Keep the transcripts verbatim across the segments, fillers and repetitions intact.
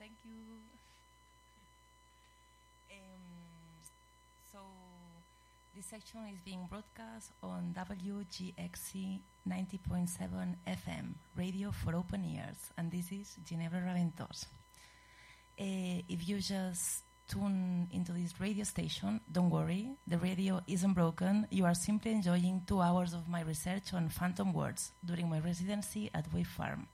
Thank you. Um, so this section is being broadcast on W G X C ninety point seven F M, Radio for Open Ears, and this is Ginebra Raventós. Uh, if you just tune into this radio station, don't worry, the radio isn't broken. You are simply enjoying two hours of my research on phantom words during my residency at Wave Farm.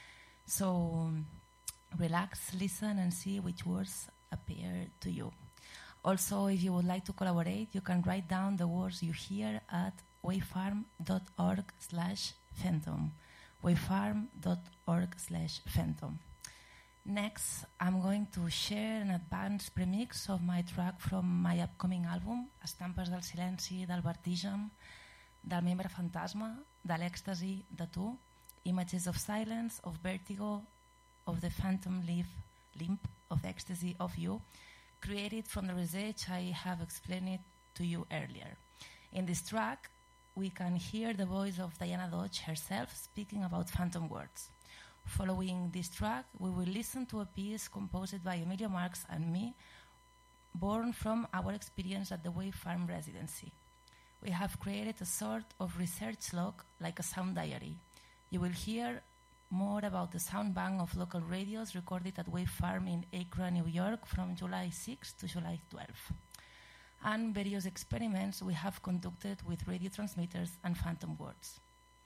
So relax, listen, and see which words appear to you. Also, if you would like to collaborate, you can write down the words you hear at wavefarm.org slash phantom. wavefarm.org slash phantom. Next, I'm going to share an advanced premix of my track from my upcoming album, Estampes del silenci, del vertigen, del membre fantasma, de l'èxtasi, de tu, images of silence, of vertigo, of the phantom leaf, limp, of ecstasy, of you, created from the research I have explained it to you earlier. In this track, we can hear the voice of Diana Dodge herself speaking about phantom words. Following this track, we will listen to a piece composed by Emilio Marx and me, born from our experience at the Wave Farm residency. We have created a sort of research log, like a sound diary. You will hear more about the sound bank of local radios recorded at Wave Farm in Acra, New York from July sixth to July twelfth, and various experiments we have conducted with radio transmitters and phantom words.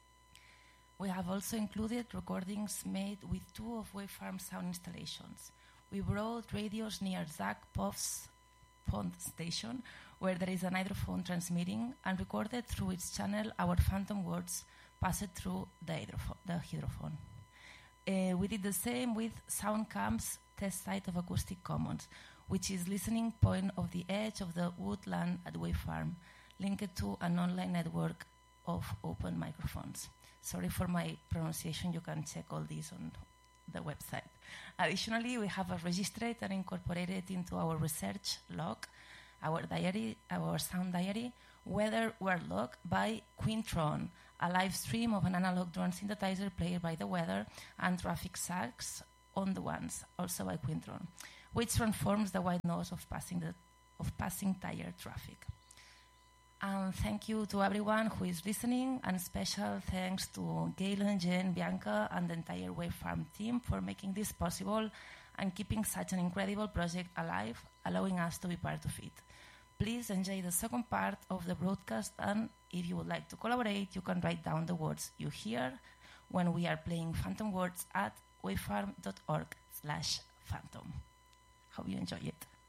We have also included recordings made with two of Wave Farm sound installations. We brought radios near Zach Puff's Pond Station, where there is an hydrophone transmitting, and recorded through its channel our phantom words passed through the, hydropho- the hydrophone. Uh, we did the same with Soundcamp's test site of Acoustic Commons, which is listening point of the edge of the woodland at Wave Farm, linked to an online network of open microphones. Sorry for my pronunciation, you can check all this on the website. Additionally, we have registered and incorporated into our research log, our diary, our sound diary, Weather Word Log by Quintron, a live stream of an analog drone synthesizer played by the weather, and traffic sax on the ones, also by Quintron, which transforms the white noise of passing the of passing tire traffic. And thank you to everyone who is listening, and special thanks to Galen, Jen, Bianca, and the entire Wave Farm team for making this possible and keeping such an incredible project alive, allowing us to be part of it. Please enjoy the second part of the broadcast, and if you would like to collaborate, you can write down the words you hear when we are playing phantom words at wavefarm.org slash phantom. Hope you enjoy it.